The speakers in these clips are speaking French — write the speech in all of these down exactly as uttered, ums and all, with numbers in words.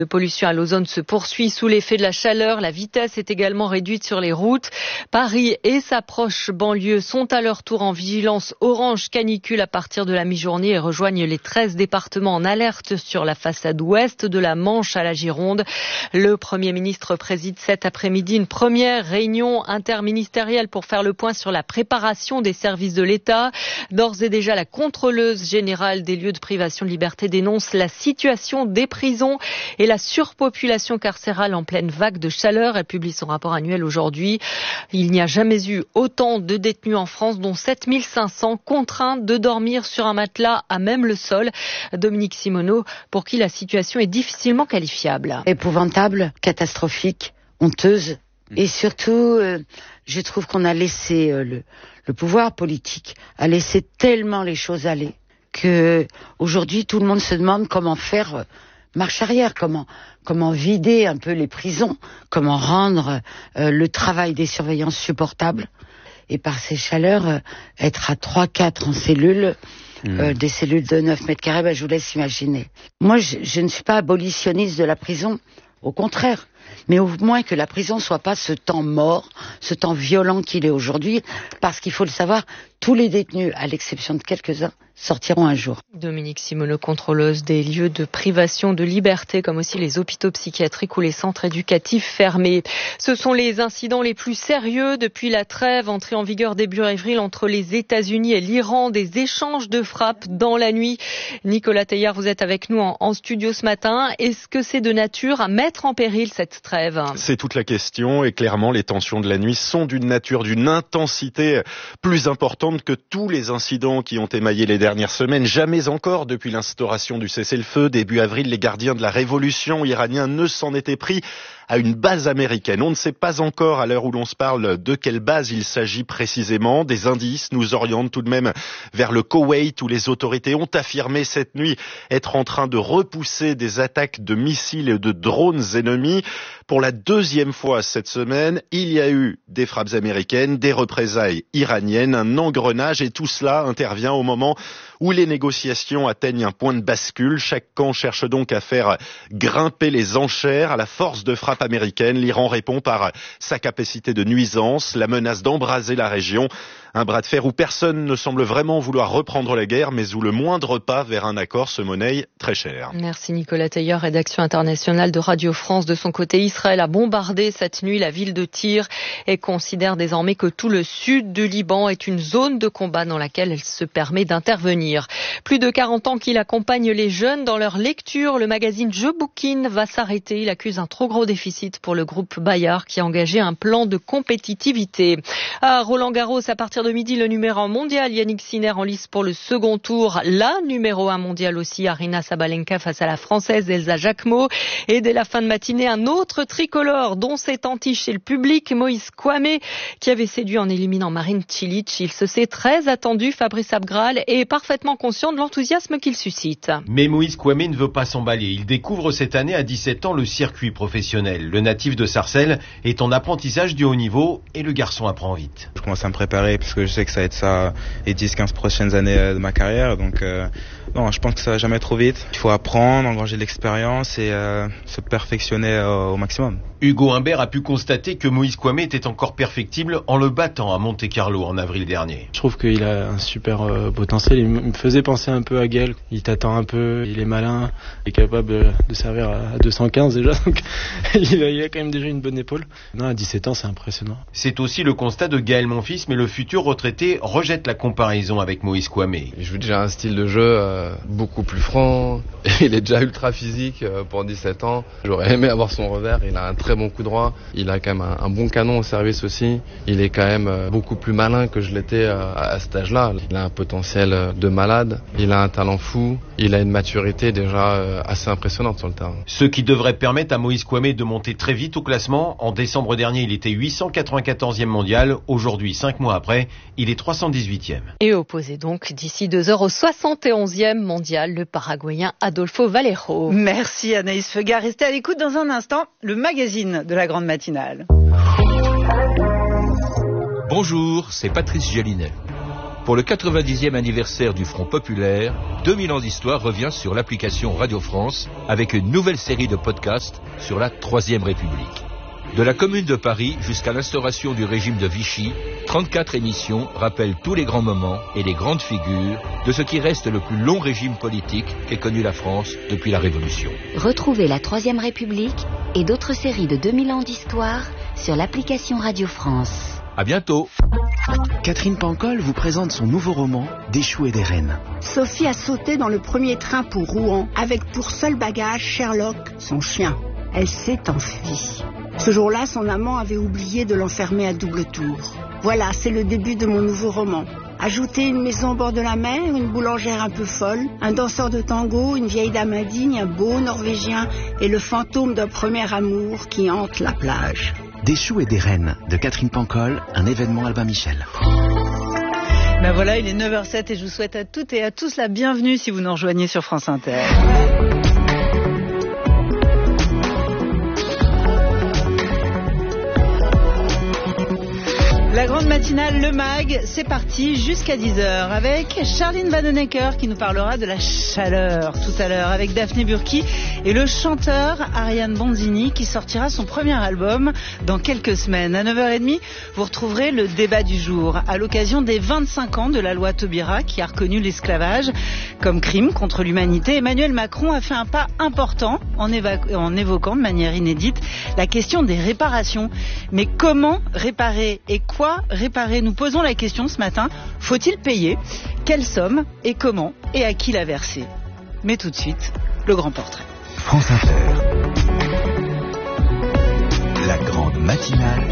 La pollution à l'ozone se poursuit sous l'effet de la chaleur. La vitesse est également réduite sur les routes. Paris et sa proche banlieue sont à leur tour en vigilance orange canicule à partir de la mi-journée et rejoignent les treize départements en alerte sur la façade ouest de la Manche à la Gironde. Le Premier ministre préside cet après-midi une première réunion interministérielle pour faire le point sur la préparation des services de l'État. D'ores et déjà, la contrôleuse générale des lieux de privation de liberté dénonce la situation des prisons et la surpopulation carcérale en pleine vague de chaleur. Elle publie son rapport annuel aujourd'hui. Il n'y a jamais eu autant de détenus en France, dont sept mille cinq cents contraints de dormir sur un matelas à même le sol. Dominique Simoneau, pour qui la situation est difficilement qualifiable. Épouvantable, catastrophique, honteuse. Et surtout, euh, je trouve qu'on a laissé euh, le, le pouvoir politique a laissé tellement les choses aller que aujourd'hui tout le monde se demande comment faire euh, marche arrière, comment comment vider un peu les prisons, comment rendre euh, le travail des surveillants supportable. Et par ces chaleurs, euh, être à trois quatre en cellule, mmh. euh, des cellules de neuf mètres carrés, ben, je vous laisse imaginer. Moi, je, je ne suis pas abolitionniste de la prison, au contraire. Mais au moins que la prison soit pas ce temps mort, ce temps violent qu'il est aujourd'hui, parce qu'il faut le savoir, tous les détenus, à l'exception de quelques-uns, sortiront un jour. Dominique Simoneau, contrôleuse des lieux de privation de liberté, comme aussi les hôpitaux psychiatriques ou les centres éducatifs fermés. Ce sont les incidents les plus sérieux depuis la trêve entrée en vigueur début avril entre les États-Unis et l'Iran, des échanges de frappes dans la nuit. Nicolas Teilhard, vous êtes avec nous en, en studio ce matin. Est-ce que c'est de nature à mettre en péril cette trêve ? C'est toute la question et clairement les tensions de la nuit sont d'une nature, d'une intensité plus importante que tous les incidents qui ont émaillé les dernières semaines. Jamais encore depuis l'instauration du cessez-le-feu début avril, les gardiens de la révolution iranienne ne s'en étaient pris à une base américaine. On ne sait pas encore à l'heure où l'on se parle de quelle base il s'agit précisément. Des indices nous orientent tout de même vers le Koweït où les autorités ont affirmé cette nuit être en train de repousser des attaques de missiles et de drones ennemis. Pour la deuxième fois cette semaine, il y a eu des frappes américaines, des représailles iraniennes, un engrenage et tout cela intervient au moment où les négociations atteignent un point de bascule. Chaque camp cherche donc à faire grimper les enchères à la force de frappe américaine. L'Iran répond par sa capacité de nuisance, la menace d'embraser la région. Un bras de fer où personne ne semble vraiment vouloir reprendre la guerre, mais où le moindre pas vers un accord se monnaie très cher. Merci Nicolas Teilhard, rédaction internationale de Radio France. De son côté, Israël a bombardé cette nuit la ville de Tyr et considère désormais que tout le sud du Liban est une zone de combat dans laquelle elle se permet d'intervenir. Plus de quarante ans qu'il accompagne les jeunes dans leur lecture, le magazine Je Bouquine va s'arrêter. Il accuse un trop gros déficit pour le groupe Bayard qui a engagé un plan de compétitivité. À Roland-Garros, à partir de midi, le numéro un mondial, Yannick Sinner en lice pour le second tour. La numéro un mondial aussi, Aryna Sabalenka face à la Française Elsa Jacquemot. Et dès la fin de matinée, un autre tricolore dont s'est entiché le public, Moïse Kouamé, qui avait séduit en éliminant Marin Cilic. Il se sait très attendu, Fabrice Abgral, et parfaitement conscient de l'enthousiasme qu'il suscite. Mais Moïse Kouamé ne veut pas s'emballer. Il découvre cette année à dix-sept ans le circuit professionnel. Le natif de Sarcelles est en apprentissage du haut niveau et le garçon apprend vite. Je commence à me préparer parce que je sais que ça va être ça les dix quinze prochaines années de ma carrière. Donc euh, non, je pense que ça va jamais trop vite. Il faut apprendre, engranger de l'expérience et euh, se perfectionner euh, au maximum. Hugo Humbert a pu constater que Moïse Kouamé était encore perfectible en le battant à Monte-Carlo en avril dernier. Je trouve qu'il a un super euh, potentiel. Il me faisait penser un peu à Gaël. Il t'attend un peu, il est malin, il est capable de servir à deux cent quinze déjà. Donc il, a, il a quand même déjà une bonne épaule. Non, à dix-sept ans, c'est impressionnant. C'est aussi le constat de Gaël Monfils, mais le futur retraité rejette la comparaison avec Moïse Kouamé. Il joue déjà un style de jeu euh, beaucoup plus franc. Il est déjà ultra physique euh, pour dix-sept ans. J'aurais aimé avoir son revers. Il a un très bon coup droit. Il a quand même un, un bon canon au service aussi. Il est quand même euh, beaucoup plus malin que je l'étais euh, à, à cet âge-là. Il a un potentiel euh, de malade. Il a un talent fou. Il a une maturité déjà euh, assez impressionnante sur le terrain. Ce qui devrait permettre à Moïse Kouamé de monter très vite au classement. En décembre dernier, il était huit cent quatre-vingt-quatorzième mondial. Aujourd'hui, cinq mois après, il est trois cent dix-huitième. Et opposé donc d'ici deux heures au soixante et onzième mondial, le Paraguayen Adolfo Valero. Merci Anaïs Feuga. Restez à l'écoute dans un instant, le magazine de la grande matinale. Bonjour, c'est Patrice Gélinet. Pour le quatre-vingt-dixième anniversaire du Front Populaire, deux mille ans d'histoire revient sur l'application Radio France avec une nouvelle série de podcasts sur la Troisième République. De la Commune de Paris jusqu'à l'instauration du régime de Vichy, trente-quatre émissions rappellent tous les grands moments et les grandes figures de ce qui reste le plus long régime politique qu'ait connu la France depuis la Révolution. Retrouvez la Troisième République et d'autres séries de deux mille ans d'histoire sur l'application Radio France. À bientôt. Catherine Pancol vous présente son nouveau roman, Des choux et des reines. Sophie a sauté dans le premier train pour Rouen, avec pour seul bagage Sherlock, son chien. Elle s'est enfuie. Ce jour-là, son amant avait oublié de l'enfermer à double tour. Voilà, c'est le début de mon nouveau roman. Ajoutez une maison au bord de la mer, une boulangère un peu folle, un danseur de tango, une vieille dame indigne, un beau Norvégien et le fantôme d'un premier amour qui hante la plage. Des choux et des reines de Catherine Pancol, un événement Albin Michel. Ben voilà, il est neuf heures zéro sept et je vous souhaite à toutes et à tous la bienvenue si vous nous rejoignez sur France Inter. La grande matinale, le mag, c'est parti jusqu'à dix heures avec Charline Vanhoenacker qui nous parlera de la chaleur tout à l'heure, avec Daphné Burki et le chanteur Ariane Bonzini qui sortira son premier album dans quelques semaines. À neuf heures trente, vous retrouverez le débat du jour à l'occasion des vingt-cinq ans de la loi Taubira qui a reconnu l'esclavage comme crime contre l'humanité. Emmanuel Macron a fait un pas important en, éva- en évoquant de manière inédite la question des réparations. Mais comment réparer et quoi réparer? Nous posons la question ce matin. Faut-il payer? Quelle somme? Et comment? Et à qui la verser? Mais tout de suite, le grand portrait. France Inter. La grande matinale.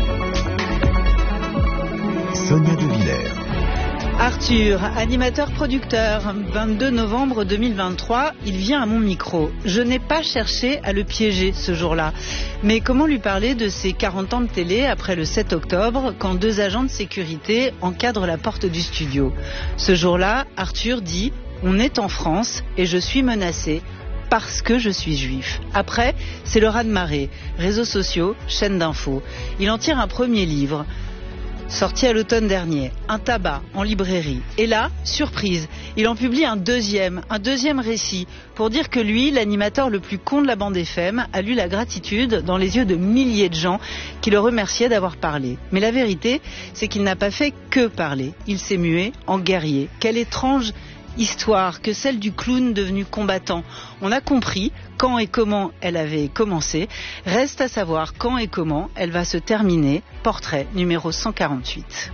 Sonia De Villers. Arthur, animateur-producteur, vingt-deux novembre deux mille vingt-trois, il vient à mon micro. Je n'ai pas cherché à le piéger ce jour-là. Mais comment lui parler de ses quarante ans de télé après le sept octobre, quand deux agents de sécurité encadrent la porte du studio? Ce jour-là, Arthur dit « On est en France et je suis menacé parce que je suis juif ». Après, c'est le raz-de-marée. Réseaux sociaux, chaînes d'infos. Il en tire un premier livre. Sorti à l'automne dernier, un tabac en librairie. Et là, surprise, il en publie un deuxième, un deuxième récit, pour dire que lui, l'animateur le plus con de la bande F M, a lu la gratitude dans les yeux de milliers de gens qui le remerciaient d'avoir parlé. Mais la vérité, c'est qu'il n'a pas fait que parler. Il s'est mué en guerrier. Quelle étrange histoire que celle du clown devenu combattant. On a compris quand et comment elle avait commencé. Reste à savoir quand et comment elle va se terminer. Portrait numéro cent quarante-huit.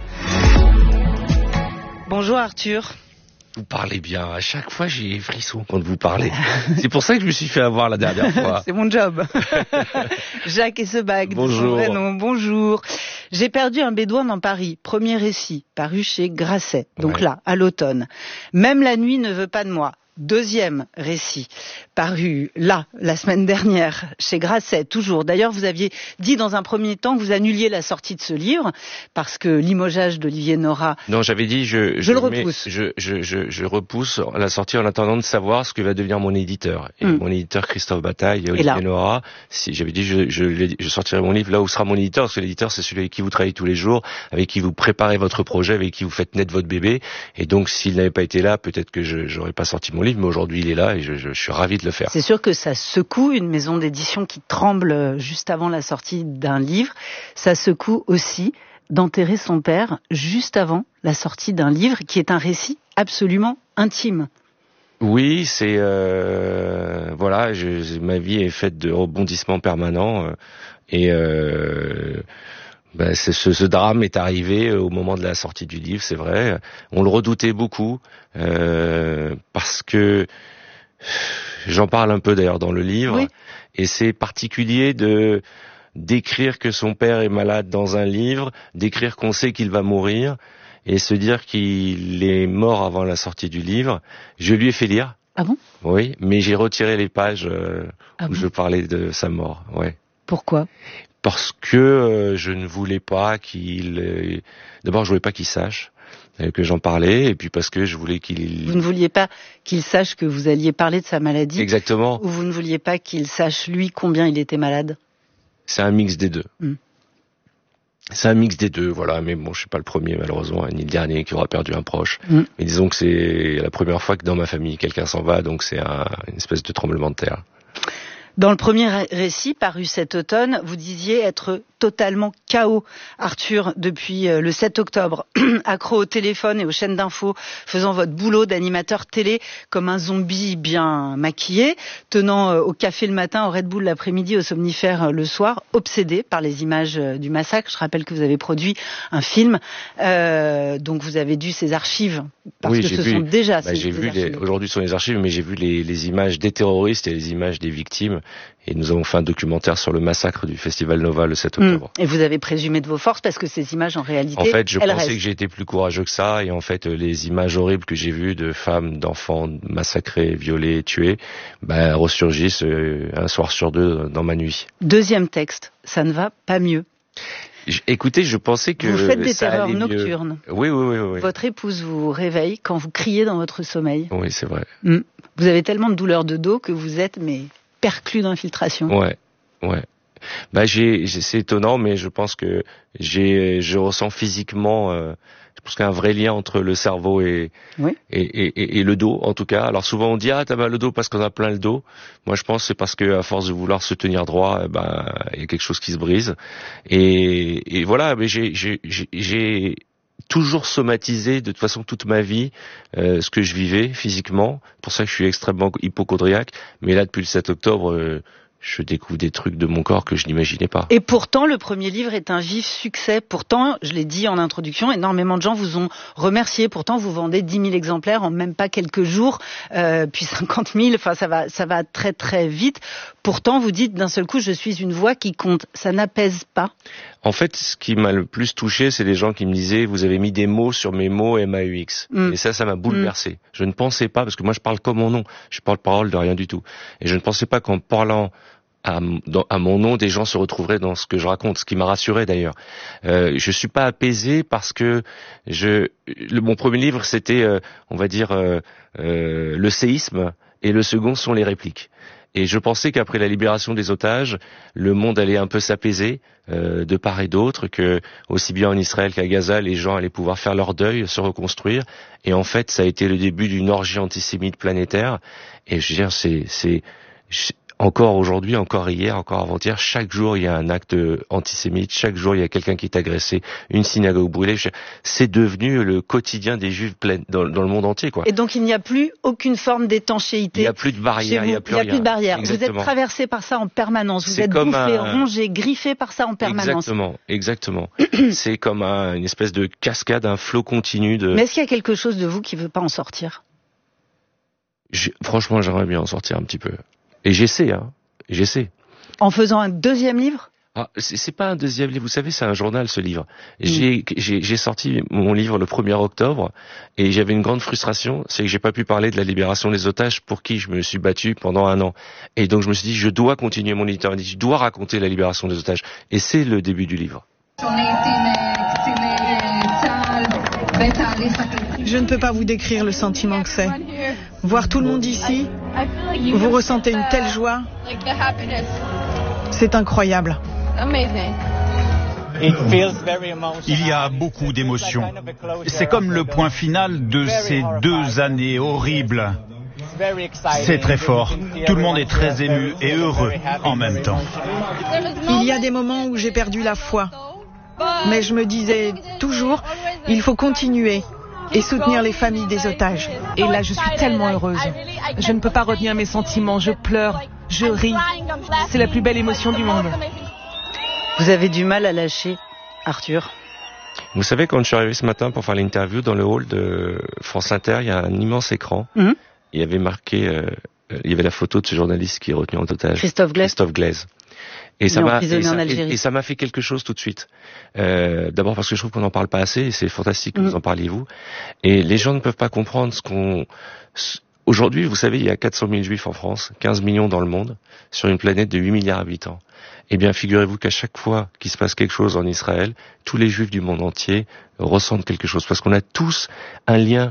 Bonjour Arthur. Vous parlez bien. À chaque fois, j'ai des frissons quand vous parlez. C'est pour ça que je me suis fait avoir la dernière fois. C'est mon job. Jacques Essebag, bonjour. Son vrai nom. Bonjour. J'ai perdu un bédouin dans Paris. Premier récit, paru chez Grasset. Donc ouais. Là, à l'automne. Même la nuit ne veut pas de moi. Deuxième récit, paru là, la semaine dernière, chez Grasset, toujours. D'ailleurs, vous aviez dit dans un premier temps que vous annuliez la sortie de ce livre, parce que limogeage d'Olivier Nora... Non, j'avais dit, je, je, je le mets, repousse. Je, je, je, je repousse la sortie en attendant de savoir ce que va devenir mon éditeur. Et mm. mon éditeur, Christophe Bataille et Olivier Nora, si, j'avais dit, je, je, je sortirai mon livre là où sera mon éditeur, parce que l'éditeur, c'est celui avec qui vous travaillez tous les jours, avec qui vous préparez votre projet, avec qui vous faites naître votre bébé. Et donc, s'il n'avait pas été là, peut-être que je n'aurais pas sorti mon livre, mais aujourd'hui il est là et je, je, je suis ravi de le faire. C'est sûr que ça secoue une maison d'édition qui tremble juste avant la sortie d'un livre. Ça secoue aussi d'enterrer son père juste avant la sortie d'un livre qui est un récit absolument intime. Oui, c'est euh, voilà, je, ma vie est faite de rebondissements permanents euh, et euh, Ben, c'est, ce, ce drame est arrivé au moment de la sortie du livre, c'est vrai. On le redoutait beaucoup euh, parce que j'en parle un peu d'ailleurs dans le livre. Oui. Et c'est particulier de d'écrire que son père est malade dans un livre, d'écrire qu'on sait qu'il va mourir et se dire qu'il est mort avant la sortie du livre. Je lui ai fait lire. Ah bon? Oui, mais j'ai retiré les pages euh, ah où bon je parlais de sa mort. Ouais. Pourquoi? Parce que euh, je ne voulais pas qu'il... Euh, d'abord, je voulais pas qu'il sache euh, que j'en parlais, et puis parce que je voulais qu'il... Vous ne vouliez pas qu'il sache que vous alliez parler de sa maladie? Exactement. Ou vous ne vouliez pas qu'il sache, lui, combien il était malade? C'est un mix des deux. Mmh. C'est un mix des deux, voilà. Mais bon, je suis pas le premier malheureusement, ni le dernier qui aura perdu un proche. Mm. Mais disons que c'est la première fois que dans ma famille quelqu'un s'en va, donc c'est un, une espèce de tremblement de terre. Dans le premier récit paru cet automne, vous disiez être totalement K O, Arthur, depuis le sept octobre, accro au téléphone et aux chaînes d'infos, faisant votre boulot d'animateur télé comme un zombie bien maquillé, tenant au café le matin, au Red Bull l'après-midi, au somnifère le soir, obsédé par les images du massacre. Je rappelle que vous avez produit un film, euh, donc vous avez dû ces archives, parce oui, que j'ai ce vu, sont déjà bah, ces, j'ai ces vu archives. les, aujourd'hui ce sont les archives, mais j'ai vu les, les images des terroristes et les images des victimes. Et nous avons fait un documentaire sur le massacre du Festival Nova le sept octobre. Mmh. Et vous avez présumé de vos forces parce que ces images, en réalité, en fait, je elles pensais restent. que j'étais plus courageux que ça. Et en fait, les images horribles que j'ai vues de femmes, d'enfants massacrés, violés, tués, bah, ressurgissent euh, un soir sur deux dans ma nuit. Deuxième texte, ça ne va pas mieux. J- Écoutez, je pensais que vous faites des ça terreurs allait nocturnes. Mieux. Oui, oui, oui, oui. Votre épouse vous réveille quand vous criez dans votre sommeil. Oui, c'est vrai. Mmh. Vous avez tellement de douleurs de dos que vous êtes mais perclus d'infiltration. Ouais, ouais. Bah j'ai, j'ai, c'est étonnant, mais je pense que j'ai, je ressens physiquement, euh, je pense qu'il y a un vrai lien entre le cerveau et, oui. et, et, et, et le dos, en tout cas. Alors souvent on dit ah t'as mal le dos parce qu'on a plein le dos. Moi je pense que c'est parce que à force de vouloir se tenir droit, eh ben il y a quelque chose qui se brise. Et, et voilà, mais j'ai, j'ai, j'ai, j'ai toujours somatisé de toute façon toute ma vie euh, ce que je vivais physiquement. Pour ça que je suis extrêmement hypochondriaque. Mais là depuis le sept octobre. Euh, je découvre des trucs de mon corps que je n'imaginais pas. Et pourtant, le premier livre est un vif succès. Pourtant, je l'ai dit en introduction, énormément de gens vous ont remercié. Pourtant, vous vendez dix mille exemplaires en même pas quelques jours, euh, puis cinquante mille. Enfin, ça va, ça va très très vite. Pourtant, vous dites d'un seul coup, je suis une voix qui compte. Ça n'apaise pas. En fait, ce qui m'a le plus touché, c'est des gens qui me disaient, vous avez mis des mots sur mes mots M A U X. Mm. Et ça, ça m'a bouleversé. Mm. Je ne pensais pas, parce que moi, je parle comme mon nom. Je parle parole de rien du tout. Et je ne pensais pas qu'en parlant À, dans, à mon nom, des gens se retrouveraient dans ce que je raconte, ce qui m'a rassuré d'ailleurs. Euh, je suis pas apaisé parce que je, le, mon premier livre c'était, euh, on va dire, euh, euh, le séisme, et le second sont les répliques. Et je pensais qu'après la libération des otages, le monde allait un peu s'apaiser euh, de part et d'autre, que aussi bien en Israël qu'à Gaza, les gens allaient pouvoir faire leur deuil, se reconstruire. Et en fait, ça a été le début d'une orgie antisémite planétaire. Et je veux dire, c'est, c'est, je, encore aujourd'hui, encore hier, encore avant-hier, chaque jour il y a un acte antisémite, chaque jour il y a quelqu'un qui est agressé, une synagogue brûlée. C'est devenu le quotidien des Juifs dans, dans le monde entier, quoi. Et donc il n'y a plus aucune forme d'étanchéité. Il n'y a plus de barrière, il n'y a plus rien. Il n'y a plus de barrière. Exactement. Vous êtes traversé par ça en permanence. Vous c'est êtes bouffé, un... rongé, griffé par ça en permanence. Exactement, exactement. C'est comme un, une espèce de cascade, un flot continu de. Mais est-ce qu'il y a quelque chose de vous qui ne veut pas en sortir? J'ai... Franchement, j'aimerais bien en sortir un petit peu. Et j'essaie, hein. J'essaie. En faisant un deuxième livre? Ah, c'est, c'est pas un deuxième livre, vous savez, c'est un journal, ce livre. Mmh. J'ai, j'ai, j'ai sorti mon livre le premier octobre, et j'avais une grande frustration, c'est que j'ai pas pu parler de la libération des otages pour qui je me suis battu pendant un an. Et donc je me suis dit, je dois continuer mon littérature, je dois raconter la libération des otages. Et c'est le début du livre. Je ne peux pas vous décrire le sentiment que c'est. Voir tout le monde ici, vous ressentez une telle joie. C'est incroyable. Il y a beaucoup d'émotions. C'est comme le point final de ces deux années horribles. C'est très fort. Tout le monde est très ému et heureux en même temps. Il y a des moments où j'ai perdu la foi. Mais je me disais toujours, il faut continuer et soutenir les familles des otages. Et là, je suis tellement heureuse. Je ne peux pas retenir mes sentiments. Je pleure, je ris. C'est la plus belle émotion du monde. Vous avez du mal à lâcher, Arthur? Vous savez, quand je suis arrivé ce matin pour faire l'interview dans le hall de France Inter, il y a un immense écran. Mmh. Il y avait marqué, euh, il y avait la photo de ce journaliste qui est retenu en otage. Christophe Glaise. Christophe Glaise. Et ça, m'a, et, ça, et, et ça m'a fait quelque chose tout de suite. Euh, d'abord parce que je trouve qu'on n'en parle pas assez, et c'est fantastique que mmh. vous en parliez vous. Et les gens ne peuvent pas comprendre ce qu'on... Aujourd'hui, vous savez, il y a quatre cent mille juifs en France, quinze millions dans le monde, sur une planète de huit milliards d'habitants. Eh bien, figurez-vous qu'à chaque fois qu'il se passe quelque chose en Israël, tous les juifs du monde entier ressentent quelque chose. Parce qu'on a tous un lien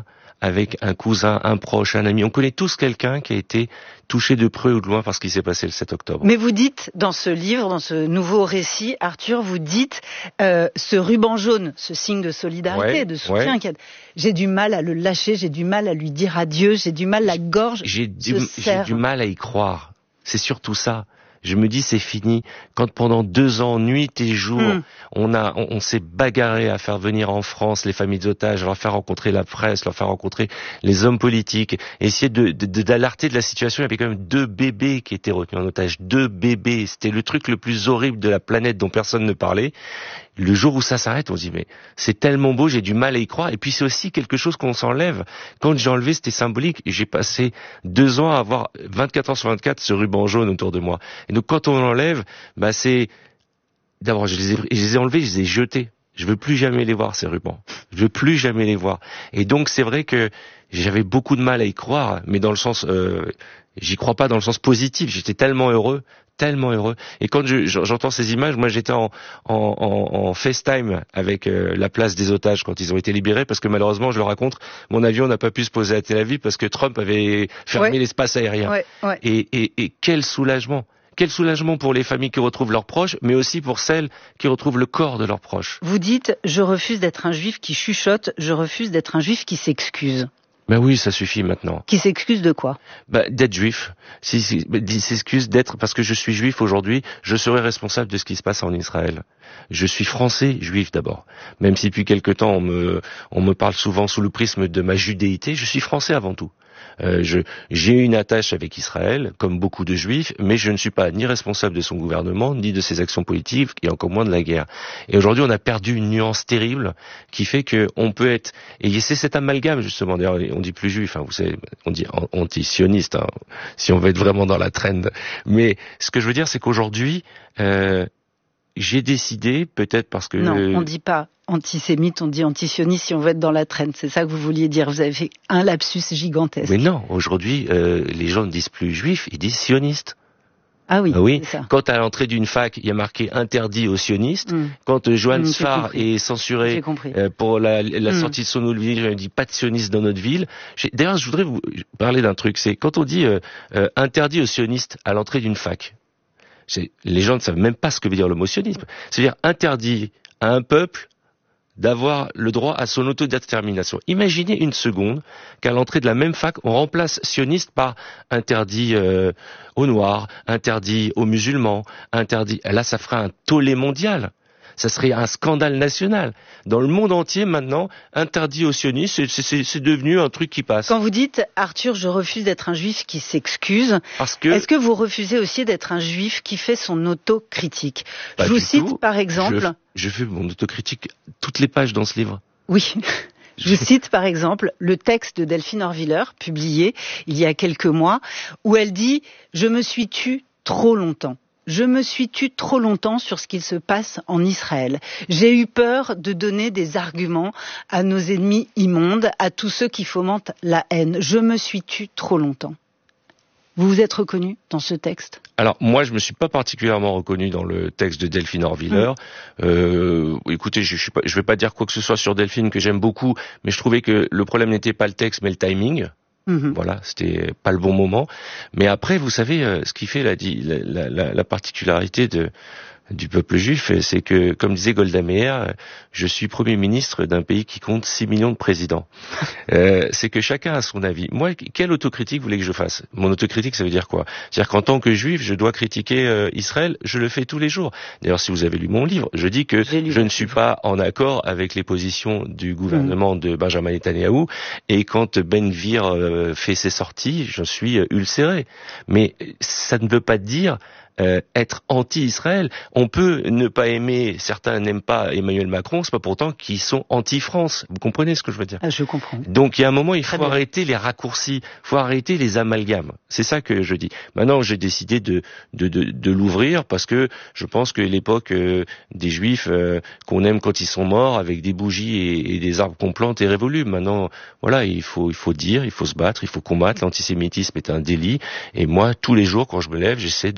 avec un cousin, un proche, un ami. On connaît tous quelqu'un qui a été touché de près ou de loin par ce qui s'est passé le sept octobre. Mais vous dites, dans ce livre, dans ce nouveau récit, Arthur, vous dites, euh, ce ruban jaune, ce signe de solidarité, ouais, de soutien, ouais. j'ai du mal à le lâcher, j'ai du mal à lui dire adieu, j'ai du mal, la gorge J'ai du, se j'ai serre. du mal à y croire. C'est surtout ça. Je me dis c'est fini. Quand pendant deux ans, nuit et jour, mmh. on a, on, on s'est bagarré à faire venir en France les familles d'otages, leur faire rencontrer la presse, leur faire rencontrer les hommes politiques, essayer de, de, de d'alerter de la situation. Il y avait quand même deux bébés qui étaient retenus en otage, deux bébés. C'était le truc le plus horrible de la planète dont personne ne parlait. Le jour où ça s'arrête, on se dit mais c'est tellement beau, j'ai du mal à y croire. Et puis c'est aussi quelque chose qu'on s'enlève. Quand j'ai enlevé, c'était symbolique. J'ai passé deux ans à avoir vingt-quatre heures sur vingt-quatre ce ruban jaune autour de moi. Et donc quand on l'enlève, bah c'est d'abord je les ai, je les ai enlevés, je les ai jetés. Je veux plus jamais les voir ces rubans. Je veux plus jamais les voir. Et donc c'est vrai que j'avais beaucoup de mal à y croire, mais dans le sens, euh, j'y crois pas dans le sens positif. J'étais tellement heureux. Tellement heureux. Et quand je, j'entends ces images, moi j'étais en, en, en, en FaceTime avec euh, la place des otages quand ils ont été libérés, parce que malheureusement, je le raconte, mon avion n'a pas pu se poser à Tel Aviv parce que Trump avait fermé ouais. l'espace aérien. Ouais, ouais. Et, et, et quel soulagement. Quel soulagement pour les familles qui retrouvent leurs proches, mais aussi pour celles qui retrouvent le corps de leurs proches. Vous dites, je refuse d'être un juif qui chuchote, je refuse d'être un juif qui s'excuse. Ben oui, ça suffit maintenant. Qui s'excuse de quoi? Ben, d'être juif. Si, si, ben, s'excuse d'être, parce que je suis juif aujourd'hui, je serai responsable de ce qui se passe en Israël. Je suis français, juif d'abord. Même si depuis quelque temps on me, on me parle souvent sous le prisme de ma judéité, je suis français avant tout. Euh, je, j'ai une attache avec Israël, comme beaucoup de juifs, mais je ne suis pas ni responsable de son gouvernement, ni de ses actions politiques, et encore moins de la guerre. Et aujourd'hui, on a perdu une nuance terrible qui fait que on peut être, et c'est cet amalgame justement. D'ailleurs, on dit plus juif, hein, vous savez, on dit anti-sioniste, hein, si on veut être vraiment dans la trend. Mais ce que je veux dire, c'est qu'aujourd'hui, euh, j'ai décidé, peut-être parce que... Non, on dit pas antisémite, on dit antisioniste si on veut être dans la traîne. C'est ça que vous vouliez dire. Vous avez fait un lapsus gigantesque. Mais non, aujourd'hui, euh, les gens ne disent plus juifs, ils disent sionistes. Ah oui, ah oui. C'est ça. Quand à l'entrée d'une fac, il y a marqué interdit aux sionistes. Mm. Quand euh, Johann mm, Sfar est censuré euh, pour la, la mm. sortie de son autre ville, il dit pas de sionistes dans notre ville. J'ai, d'ailleurs, je voudrais vous parler d'un truc. C'est quand on dit euh, euh, interdit aux sionistes à l'entrée d'une fac. C'est, les gens ne savent même pas ce que veut dire le mot sionisme. C'est-à-dire interdit à un peuple d'avoir le droit à son autodétermination. Imaginez une seconde qu'à l'entrée de la même fac, on remplace sioniste par interdit euh, aux Noirs, interdit aux musulmans, interdit... Là, ça ferait un tollé mondial. Ça serait un scandale national. Dans le monde entier, maintenant, interdit aux sionistes, c'est, c'est, c'est devenu un truc qui passe. Quand vous dites, Arthur, je refuse d'être un juif qui s'excuse, Parce que... est-ce que vous refusez aussi d'être un juif qui fait son autocritique? Pas Je vous du cite, tout. par exemple... Je, je fais mon autocritique toutes les pages dans ce livre. Oui. Je vous cite par exemple le texte de Delphine Orviller, publié il y a quelques mois, où elle dit « Je me suis tue trop longtemps. Je me suis tue trop longtemps sur ce qu'il se passe en Israël. J'ai eu peur de donner des arguments à nos ennemis immondes, à tous ceux qui fomentent la haine. Je me suis tue trop longtemps. » Vous vous êtes reconnu dans ce texte? Alors moi, je me suis pas particulièrement reconnu dans le texte de Delphine Orviller. Mmh. Euh, écoutez, je, je, je vais pas dire quoi que ce soit sur Delphine que j'aime beaucoup, mais je trouvais que le problème n'était pas le texte, mais le timing. Mmh. Voilà, c'était pas le bon moment. Mais après, vous savez, euh, ce qui fait la, la, la, la particularité de du peuple juif, c'est que, comme disait Golda Meir, je suis Premier ministre d'un pays qui compte six millions de présidents. Euh, c'est que chacun a son avis. Moi, quelle autocritique vous voulez que je fasse? Mon autocritique, ça veut dire quoi? C'est-à-dire qu'en tant que juif, je dois critiquer euh, Israël, je le fais tous les jours. D'ailleurs, si vous avez lu mon livre, je dis que je ne suis pas en accord avec les positions du gouvernement mmh. de Benjamin Netanyahou, et quand Ben Gvir euh, fait ses sorties, je suis euh, ulcéré. Mais ça ne veut pas dire Euh, être anti-Israël. On peut ne pas aimer, certains n'aiment pas Emmanuel Macron, c'est pas pourtant qu'ils sont anti-France. Vous comprenez ce que je veux dire? Ah, je comprends. Donc il y a un moment, il Très faut bien. arrêter les raccourcis, il faut arrêter les amalgames. C'est ça que je dis. Maintenant, j'ai décidé de de de, de l'ouvrir parce que je pense que l'époque euh, des Juifs euh, qu'on aime quand ils sont morts avec des bougies et, et des arbres qu'on plante est révolue. Maintenant, voilà, il faut il faut dire, il faut se battre, il faut combattre. L'antisémitisme est un délit. Et moi, tous les jours, quand je me lève, j'essaie de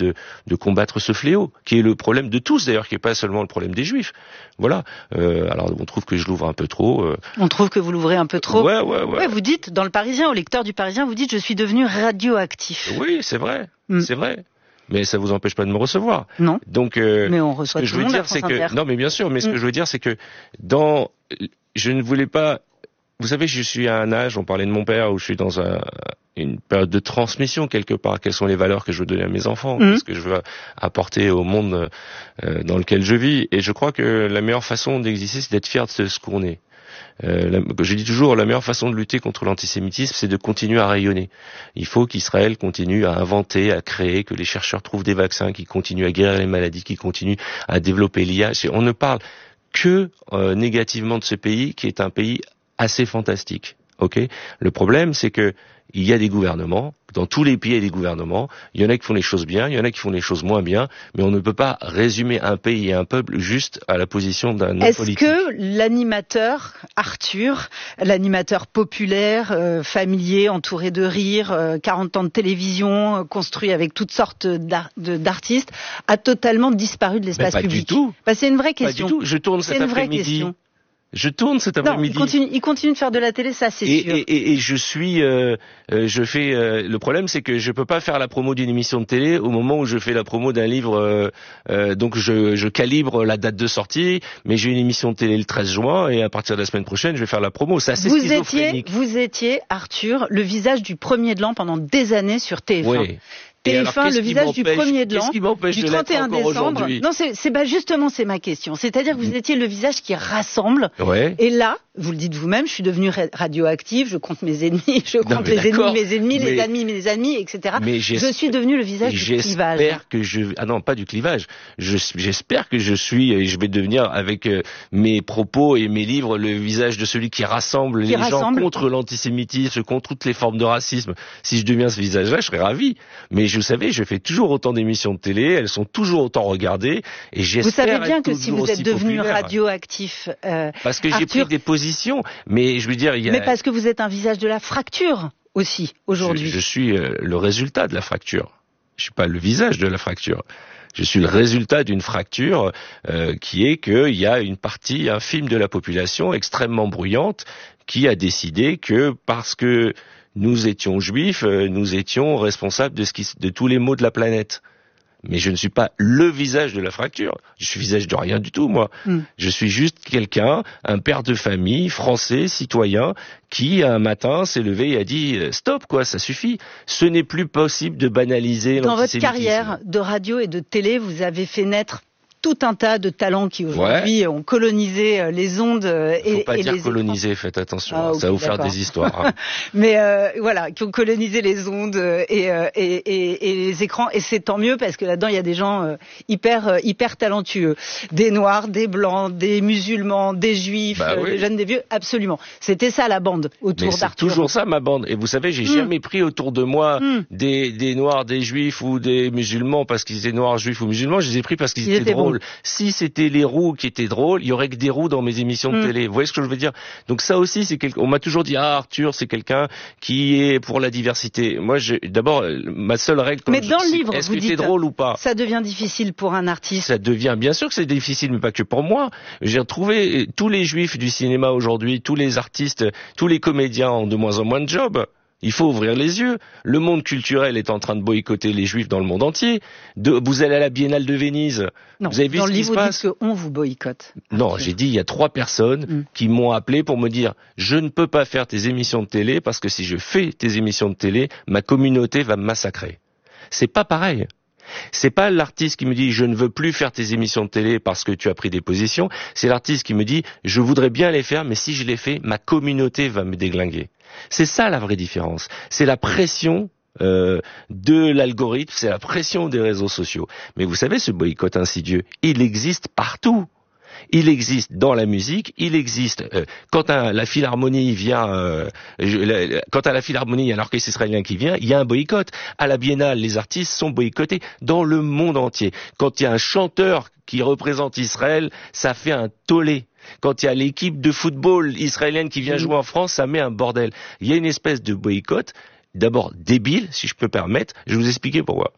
de combattre ce fléau, qui est le problème de tous d'ailleurs, qui n'est pas seulement le problème des Juifs. Voilà. Euh, alors on trouve que je l'ouvre un peu trop. Euh... On trouve que vous l'ouvrez un peu trop. Ouais, ouais, ouais. ouais. Vous dites dans le Parisien, au lecteur du Parisien, vous dites je suis devenu radioactif. Oui, c'est vrai, mm. c'est vrai. Mais ça vous empêche pas de me recevoir. Non. Donc, euh, mais on reçoit ce que tout je veux le monde dire, c'est que non, mais bien sûr. Mais ce mm. que je veux dire, c'est que dans, je ne voulais pas. Vous savez, je suis à un âge. On parlait de mon père, où je suis dans un, une période de transmission quelque part. Quelles sont les valeurs que je veux donner à mes enfants, mm. qu'est-ce que je veux apporter au monde euh, dans lequel je vis. Et je crois que la meilleure façon d'exister, c'est d'être fier de ce qu'on est. Euh, la, je dis toujours, la meilleure façon de lutter contre l'antisémitisme, c'est de continuer à rayonner. Il faut qu'Israël continue à inventer, à créer, que les chercheurs trouvent des vaccins, qu'ils continuent à guérir les maladies, qu'ils continuent à développer l'I A. On ne parle que euh, négativement de ce pays, qui est un pays assez fantastique. Ok. Le problème, c'est que il y a des gouvernements. Dans tous les pays, il y a des gouvernements. Il y en a qui font les choses bien, il y en a qui font les choses moins bien, mais on ne peut pas résumer un pays et un peuple juste à la position d'un homme politique. Est-ce que l'animateur Arthur, l'animateur populaire, euh, familier, entouré de rire, euh, quarante ans de télévision, euh, construit avec toutes sortes d'ar- de, d'artistes, a totalement disparu de l'espace mais pas public? Du tout. Bah, c'est une vraie question. Pas du tout. Je tourne cet après-midi. Je tourne cet après-midi. Non, il continue, il continue de faire de la télé, ça c'est et, sûr. Et, et, et je suis, euh, euh, je fais. Euh, le problème, c'est que je peux pas faire la promo d'une émission de télé au moment où je fais la promo d'un livre. Euh, euh, donc je, je calibre la date de sortie, mais j'ai une émission de télé le treize juin et à partir de la semaine prochaine, je vais faire la promo. C'est assez vous schizophrénique. étiez, vous étiez Arthur, le visage du premier de l'an pendant des années sur T F un. Oui. T F un, le visage du premier de l'an, du trente et un décembre. Non, c'est, c'est bah justement c'est ma question. C'est-à-dire que vous étiez le visage qui rassemble. Ouais. Et là, vous le dites vous-même, je suis devenu radioactif, je compte mes ennemis, je compte non, les ennemis, mes ennemis, mais, les ennemis, mes ennemis, et cetera. Mais je suis devenu le visage du clivage. J'espère que je, ah non, pas du clivage. Je, j'espère que je suis, et je vais devenir avec euh, mes propos et mes livres le visage de celui qui rassemble qui les rassemble. gens contre l'antisémitisme, contre toutes les formes de racisme. Si je deviens ce visage-là, je serais ravi. Mais je, vous savez, je fais toujours autant d'émissions de télé, elles sont toujours autant regardées, et j'espère. Vous savez bien que si vous êtes devenu populaire. radioactif, euh, parce que Arthur, j'ai pris des positions, mais je veux dire, il y a. Mais parce que vous êtes un visage de la fracture aussi aujourd'hui. Je, je suis euh, le résultat de la fracture. Je suis pas le visage de la fracture. Je suis le résultat d'une fracture euh, qui est qu'il y a une partie infime de la population extrêmement bruyante qui a décidé que parce que nous étions juifs, nous étions responsables de, ce qui, de tous les maux de la planète. Mais je ne suis pas le visage de la fracture. Je suis visage de rien du tout, moi. Mm. Je suis juste quelqu'un, un père de famille, français, citoyen, qui un matin s'est levé et a dit « Stop, quoi, ça suffit. Ce n'est plus possible de banaliser l'antisémitisme. » Dans votre carrière de radio et de télé, vous avez fait naître tout un tas de talents qui aujourd'hui ouais. ont colonisé les ondes. Et, Faut pas et dire les coloniser, écrans. Faites attention, ah, okay, ça va vous d'accord. faire des histoires. Hein. Mais euh, voilà, qui ont colonisé les ondes et, euh, et, et, et les écrans, et c'est tant mieux parce que là-dedans il y a des gens euh, hyper euh, hyper talentueux, des noirs, des blancs, des musulmans, des juifs, bah, euh, oui. des jeunes, des vieux, absolument. C'était ça la bande autour Mais d'Arthur. C'est toujours ça ma bande. Et vous savez, j'ai mm. jamais pris autour de moi mm. des des noirs, des juifs ou des musulmans parce qu'ils étaient noirs, juifs ou musulmans. Je les ai pris parce qu'ils étaient, étaient drôles. Bons. Si c'était les roux qui étaient drôles, il y aurait que des roux dans mes émissions de mmh. télé. Vous voyez ce que je veux dire? Donc ça aussi, c'est quelque... on m'a toujours dit ah Arthur, c'est quelqu'un qui est pour la diversité. Moi, je... d'abord, ma seule règle. Mais dans le livre, est-ce vous que dites, t'es drôle ou pas? Ça devient difficile pour un artiste. Ça devient, bien sûr que c'est difficile, mais pas que pour moi. J'ai retrouvé tous les juifs du cinéma aujourd'hui, tous les artistes, tous les comédiens ont de moins en moins de jobs. Il faut ouvrir les yeux. Le monde culturel est en train de boycotter les juifs dans le monde entier. De, vous allez à la Biennale de Venise. Non, vous avez vu dans ce le qui livre, se passe? Vous dites qu'on vous boycotte. Non, j'ai dit il y a trois personnes mm. qui m'ont appelé pour me dire je ne peux pas faire tes émissions de télé parce que si je fais tes émissions de télé, ma communauté va me massacrer. C'est pas pareil. C'est pas l'artiste qui me dit je ne veux plus faire tes émissions de télé parce que tu as pris des positions. C'est l'artiste qui me dit je voudrais bien les faire, mais si je les fais, ma communauté va me déglinguer. C'est ça la vraie différence. C'est la pression euh, de l'algorithme, c'est la pression des réseaux sociaux. Mais vous savez, ce boycott insidieux, il existe partout. Il existe dans la musique, il existe euh, quand à la Philharmonie vient, euh, je, la, quand à la Philharmonie il y a l'orchestre israélien qui vient, il y a un boycott. À la Biennale, les artistes sont boycottés dans le monde entier. Quand il y a un chanteur qui représente Israël, ça fait un tollé. Quand il y a l'équipe de football israélienne qui vient jouer en France, ça met un bordel. Il y a une espèce de boycott, d'abord débile, si je peux permettre. Je vais vous expliquer pourquoi.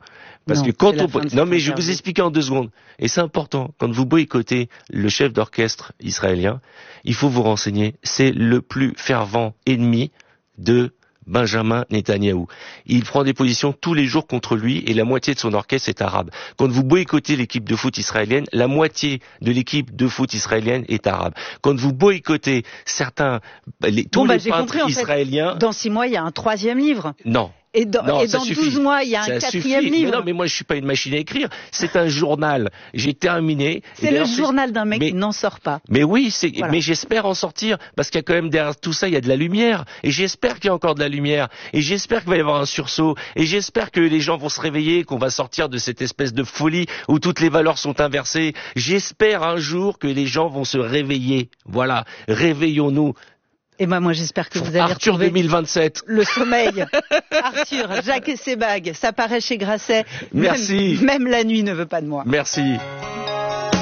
Parce non, que quand c'est la on... fin de Non, cette mais je vais vous interview. expliquer en deux secondes. Et c'est important. Quand vous boycottez le chef d'orchestre israélien, il faut vous renseigner. C'est le plus fervent ennemi de Benjamin Netanyahou. Il prend des positions tous les jours contre lui et la moitié de son orchestre est arabe. Quand vous boycottez l'équipe de foot israélienne, la moitié de l'équipe de foot israélienne est arabe. Quand vous boycottez certains, les, tous bon, bah, les j'ai peintres compris, en israéliens... Fait, dans six mois, il y a un troisième livre. Non. Et dans, non, et dans douze mois, il y a un ça quatrième suffit. livre. Mais non, mais moi, je suis pas une machine à écrire. C'est un journal. J'ai terminé. C'est le journal d'un mec mais, qui n'en sort pas. Mais oui, c'est, voilà. mais j'espère en sortir. Parce qu'il y a quand même derrière tout ça, il y a de la lumière. Et j'espère qu'il y a encore de la lumière. Et j'espère qu'il va y avoir un sursaut. Et j'espère que les gens vont se réveiller, qu'on va sortir de cette espèce de folie où toutes les valeurs sont inversées. J'espère un jour que les gens vont se réveiller. Voilà. Réveillons-nous. Et ben moi j'espère que vous allez Arthur retrouver deux mille vingt-sept. Le sommeil. Arthur, Jacques et ses bagues, ça paraît chez Grasset. Merci. Même, même la nuit ne veut pas de moi. Merci.